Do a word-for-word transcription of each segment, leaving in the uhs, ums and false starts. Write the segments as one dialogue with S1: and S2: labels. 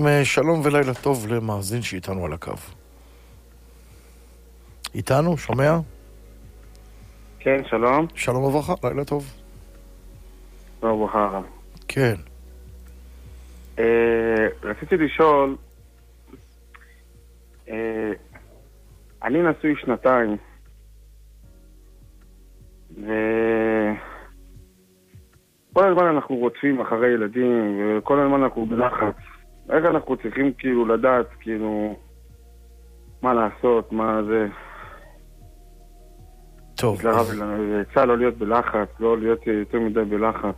S1: שלום ולילה טוב למאזין שאיתנו על הקו. איתנו, שומע?
S2: כן, שלום.
S1: שלום וברכה, לילה טוב.
S2: שלום וברכה.
S1: כן.
S2: אה, רציתי לשאול, אה, אני נשוי שנתיים, וכל הזמן אנחנו רוצים אחרי ילדים, וכל הזמן אנחנו בלחץ. איך אנחנו צריכים כאילו לדעת, כאילו, מה לעשות, מה זה...
S1: טוב.
S2: יצא לא להיות בלחץ, לא להיות יותר מדי בלחץ.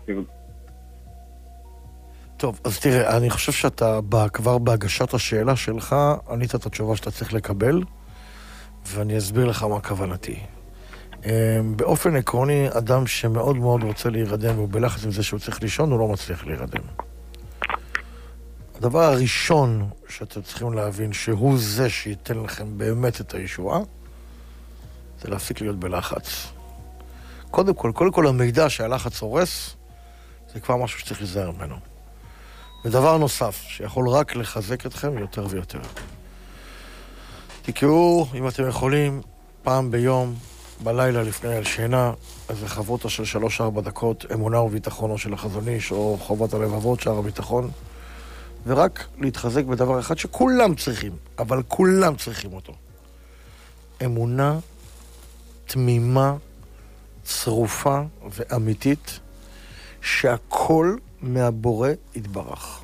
S1: טוב, אז תראה, אני חושב שאתה כבר בהגשת השאלה שלך, ענית את התשובה שאתה צריך לקבל, ואני אסביר לך מה כוונתי. באופן עקרוני, אדם שמאוד מאוד רוצה להירדם, והוא בלחץ עם זה שהוא צריך לישון, הוא לא מצליח להירדם. הדבר הראשון שאתם צריכים להבין, שהוא זה שייתן לכם באמת את הישועה, זה להפסיק להיות בלחץ. קודם כל, קודם כל המידע שהלחץ הורס, זה כבר משהו שצריך להיזהר ממנו. ודבר נוסף, שיכול רק לחזק אתכם יותר ויותר. תקראו, אם אתם יכולים, פעם ביום, בלילה לפני השינה, איזה חברותא של שלוש ארבע דקות, אמונה וביטחון או של החזון איש, או חובת הלבבות, שער הביטחון, ורק להתחזק בדבר אחד שכולם צריכים, אבל כולם צריכים אותו. אמונה תמימה, צרופה ואמיתית, שהכל מהבורא יתברך.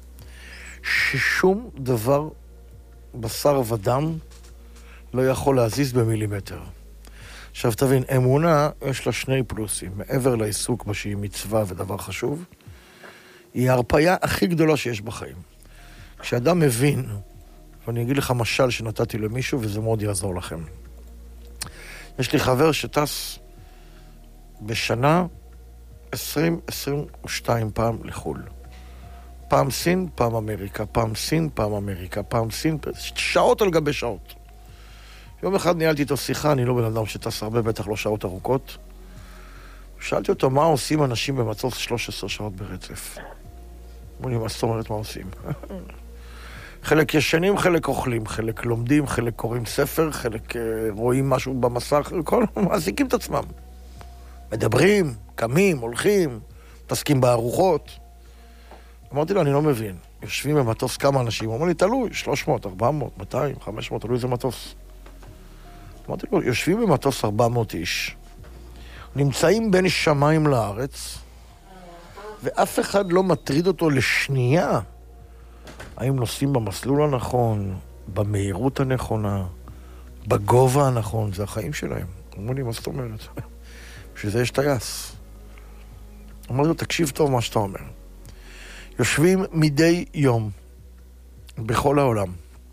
S1: ששום דבר בשר ודם לא יכול להזיז במילימטר. עכשיו תבין, אמונה יש לה שני פלוסים. מעבר לעיסוק בה שהיא מצווה ודבר חשוב, היא ההרפאיה הכי גדולה שיש בחיים. כשאדם מבין, ואני אגיד לך משל שנתתי למישהו וזה מאוד יעזור לכם. יש לי חבר שטס בשנה עשרים עשרים ושתיים פעם לחול. פעם סין, פעם אמריקה, פעם סין, פעם אמריקה, פעם סין, שעות על גבי שעות. יום אחד ניהלתי איתו שיחה, אני לא בן אדם שטס הרבה, בטח לא שעות ארוכות. שאלתי אותו, מה עושים אנשים במטוס שלוש עשרה שעות ברצף? אמרו לי, מה זאת אומרת, מה עושים? חלק ישנים, חלק אוכלים, חלק לומדים, חלק קוראים ספר, חלק uh, רואים משהו במסך, כל מעסיקים את עצמם. מדברים, קמים, הולכים, מתעסקים בארוחות. אמרתי לו, אני לא מבין. יושבים במטוס כמה אנשים, הוא אומר לי, תלוי, שלוש מאות, ארבע מאות, מאתיים, חמש מאות, תלוי איזה מטוס. אמרתי לו, יושבים במטוס ארבע מאות איש, נמצאים בין שמיים לארץ, ואף אחד לא מטריד אותו לשנייה. האם נוסעים במסלול הנכון, במהירות הנכונה, בגובה הנכון, זה החיים שלהם. אמרו לי, מה זאת אומרת? בשביל זה יש טייס. אמרתי לו, תקשיב טוב מה שאתה אומר. יושבים מדי יום, בכל העולם,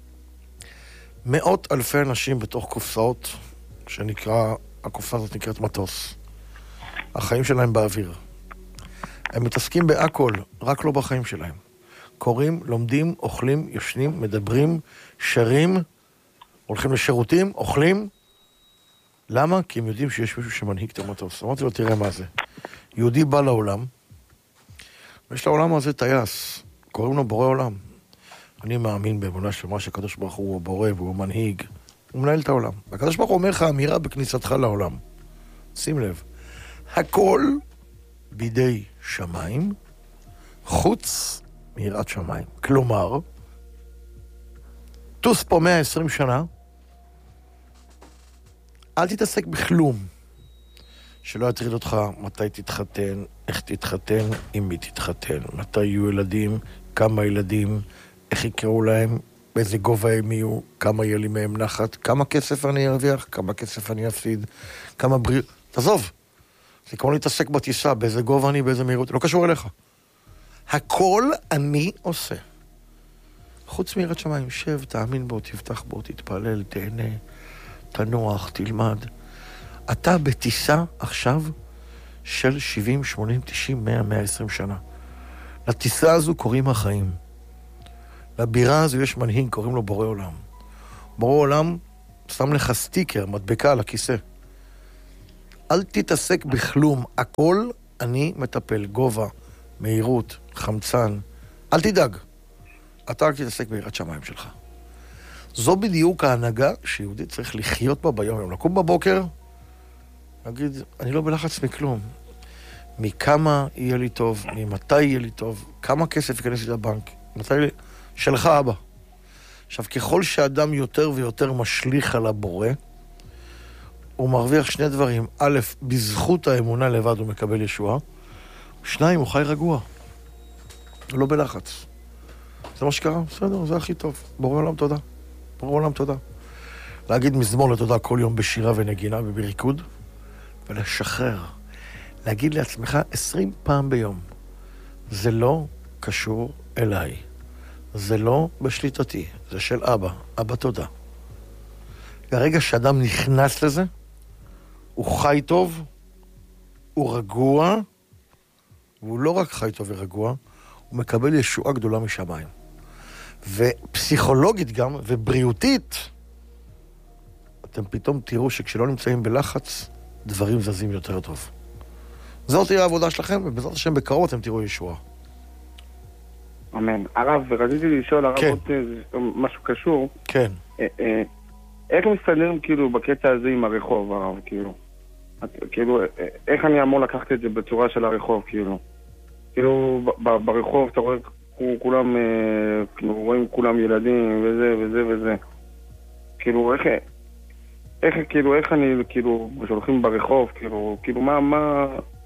S1: מאות אלפי אנשים בתוך קופסאות, שנקרא, הקופסה הזאת נקראת מטוס. החיים שלהם באוויר. הם מתעסקים בהכל, רק לא בחיים שלהם. קוראים, לומדים, אוכלים, ישנים, מדברים, שרים, הולכים לשירותים, אוכלים. למה? כי הם יודעים שיש מישהו שמנהיג את המטוס. אמרתי לו, תראה מה זה. יהודי בא לעולם, ויש לעולם הזה טייס, קוראים לו בורא עולם. אני מאמין באמונה שמה שהקדוש ברוך הוא בורא והוא מנהיג, הוא מנהל את העולם. הקדוש ברוך הוא אומר לך אמירה בכניסתך לעולם. שים לב, הכל בידי שמיים, חוץ מיראת שמיים. כלומר, טוס פה מאה ועשרים שנה, אל תתעסק בכלום. שלא יטריד אותך מתי תתחתן, איך תתחתן, עם מי תתחתן, מתי יהיו ילדים, כמה ילדים, איך יקראו להם, באיזה גובה הם יהיו, כמה יהיה לי מהם נחת, כמה כסף אני ארוויח, כמה כסף אני אפסיד, כמה בריאות. תעזוב, זה כמו להתעסק בטיסה, באיזה גובה אני, באיזה מהירות, לא קשור אליך. הכל אני עושה. חוץ מיראת שמיים, שב, תאמין בו, תפתח בו, תתפלל, תהנה, תנוח, תלמד. אתה בטיסה עכשיו של שבעים, שמונים, תשעים, מאה, מאה ועשרים שנה. לטיסה הזו קוראים החיים. לבירה הזו יש מנהיג, קוראים לו בורא עולם. בורא עולם שם לך סטיקר, מדבקה על הכיסא. אל תתעסק בכלום, הכל אני מטפל. גובה, מהירות, חמצן. אל תדאג. אתה רק תתעסק ביראת שמיים שלך. זו בדיוק ההנהגה שיהודי צריך לחיות בה ביום יום. לקום בבוקר, להגיד, אני לא בלחץ מכלום. מכמה יהיה לי טוב, ממתי יהיה לי טוב, כמה כסף ייכנס לי לבנק, מתי לי... שלך אבא. עכשיו, ככל שאדם יותר ויותר משליך על הבורא, הוא מרוויח שני דברים. א', בזכות האמונה לבד הוא מקבל ישועה. שניים, הוא חי רגוע. הוא לא בלחץ. זה מה שקרה, בסדר, זה הכי טוב. בורא עולם תודה. בורא עולם תודה. להגיד מזמור לתודה כל יום בשירה ונגינה ובריקוד, ולשחרר. להגיד לעצמך עשרים פעם ביום. זה לא קשור אליי. זה לא בשליטתי. זה של אבא. אבא תודה. ברגע שאדם נכנס לזה, הוא חי טוב, הוא רגוע, והוא לא רק חי טוב ורגוע, הוא מקבל ישועה גדולה משמיים. ופסיכולוגית גם, ובריאותית, אתם פתאום תראו שכשלא נמצאים בלחץ, דברים זזים יותר טוב. זאת תהיה העבודה שלכם, ובעזרת השם בקרוב אתם תראו ישועה.
S2: אמן. הרב, רציתי לשאול, הרב,
S1: כן.
S2: עוד משהו קשור.
S1: כן.
S2: אה, אה, איך מסתדרים כאילו בקטע הזה עם הרחוב, הרב, כאילו? את, כאילו, איך אני אמור לקחת את זה בצורה של הרחוב, כאילו? כאילו, ב- ב- ברחוב אתה רואה כולם, אה, כאילו, רואים כולם ילדים וזה וזה וזה. כאילו, איך, איך, כאילו, איך אני, כאילו, שהולכים ברחוב, כאילו, כאילו, מה, מה...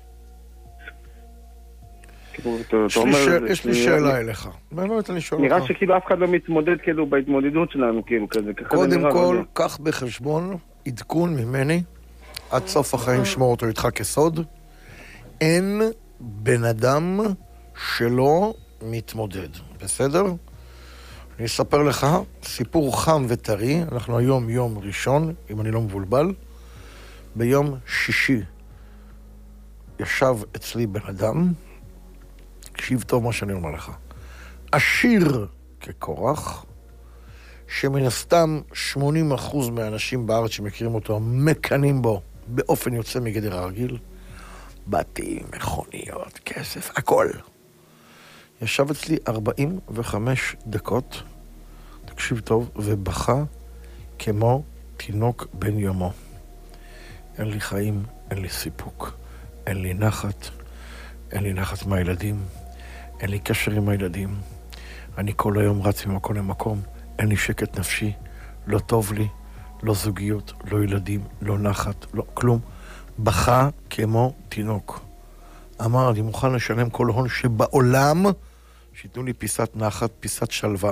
S2: כאילו, אתה
S1: יש לי
S2: אומר...
S1: ש- יש לי שאלה אליך. באמת אני שואל אותך.
S2: נראה שכאילו אף אחד לא מתמודד כאילו בהתמודדות שלנו, כאילו, כזה. ככה זה
S1: קודם
S2: נראה,
S1: כל,
S2: לא יודע.
S1: קח בחשבון עדכון ממני, עד סוף החיים שמור אותו איתך כסוד. אין בן אדם שלא מתמודד, בסדר? אני אספר לך סיפור חם וטרי. אנחנו היום יום ראשון, אם אני לא מבולבל. ביום שישי ישב אצלי בן אדם, תקשיב טוב מה שאני אומר לך, עשיר כקורח, שמן הסתם שמונים אחוז מהאנשים בארץ שמכירים אותו מקנים בו באופן יוצא מגדר הרגיל, בתים, מכוניות, כסף, הכל. ישב אצלי ארבעים וחמש דקות, תקשיב טוב, ובכה כמו תינוק בן יומו. אין לי חיים, אין לי סיפוק, אין לי נחת, אין לי נחת מהילדים, אין לי קשר עם הילדים, אני כל היום רץ ממקום למקום, אין לי שקט נפשי, לא טוב לי, לא זוגיות, לא ילדים, לא נחת, לא כלום. בכה כמו תינוק. אמר, אני מוכן לשלם כל הון שבעולם, שיתנו לי פיסת נחת, פיסת שלווה,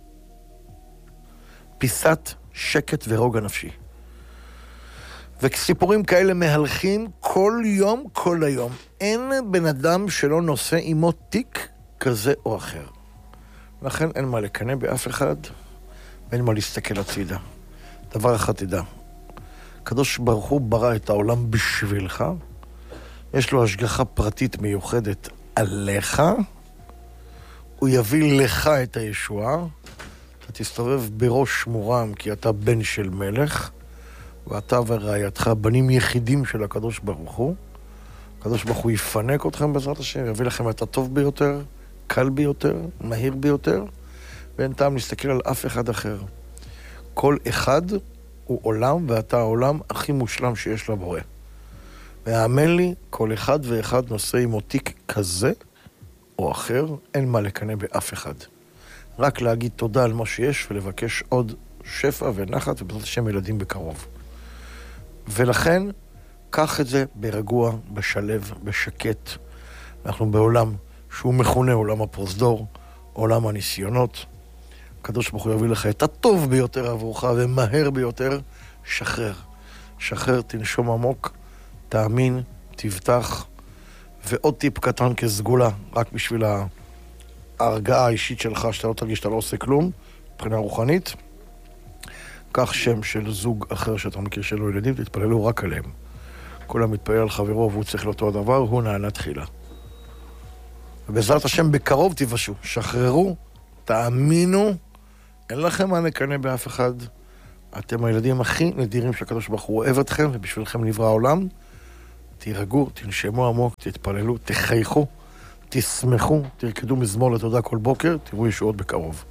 S1: פיסת שקט ורוגע נפשי. וסיפורים כאלה מהלכים כל יום, כל היום. אין בן אדם שלא נושא עמו תיק כזה או אחר. לכן אין מה לקנא באף אחד, ואין מה להסתכל הצידה. דבר אחד תדע, הקדוש ברוך הוא ברא את העולם בשבילך, יש לו השגחה פרטית מיוחדת עליך, הוא יביא לך את הישועה, אתה תסתובב בראש מורם כי אתה בן של מלך, ואתה ורעייתך בנים יחידים של הקדוש ברוך הוא. הקדוש ברוך הוא יפנק אתכם בעזרת השם, יביא לכם את הטוב ביותר, קל ביותר, מהיר ביותר, ואין טעם להסתכל על אף אחד אחר. כל אחד הוא עולם, ואתה העולם הכי מושלם שיש לבורא. והאמן לי, כל אחד ואחד נושא עם תיק כזה או אחר, אין מה לקנא באף אחד. רק להגיד תודה על מה שיש ולבקש עוד שפע ונחת, ובעזרת השם ילדים בקרוב. ולכן, קח את זה ברגוע, בשלב, בשקט. אנחנו בעולם שהוא מכונה עולם הפרוזדור, עולם הניסיונות. הקדוש ברוך הוא יביא לך את הטוב ביותר עבורך ומהר ביותר. שחרר. שחרר, תנשום עמוק, תאמין, תבטח. ועוד טיפ קטן כסגולה, רק בשביל ההרגעה האישית שלך, שאתה לא תרגיש שאתה לא עושה כלום, מבחינה רוחנית. קח שם של זוג אחר שאתה מכיר שלו ילדים, תתפללו רק עליהם. כולם מתפלל על חברו והוא צריך לאותו הדבר, הוא נענה תחילה. ובעזרת השם בקרוב תיוושעו, שחררו, תאמינו, אין לכם מה לקנא באף אחד. אתם הילדים הכי נדירים שהקדוש ברוך הוא אוהב אתכם, ובשבילכם נברא העולם. תירגעו, תנשמו עמוק, תתפללו, תחייכו, תשמחו, תרקדו מזמור לתודה כל בוקר, תראו ישועות בקרוב.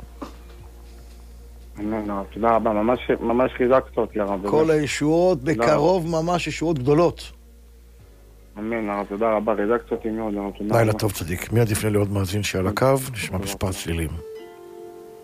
S2: אמן, הרב. תודה רבה. ממש, ממש חיזקת אותי, הרב.
S1: כל הישועות בקרוב, ממש ישועות גדולות.
S2: אמן, הרב. תודה רבה. חיזקת אותי מאוד, הרב.
S1: לילה טוב צדיק. מיד יפנה לעוד מאזין שעל הקו, נשמע משפט צלילים.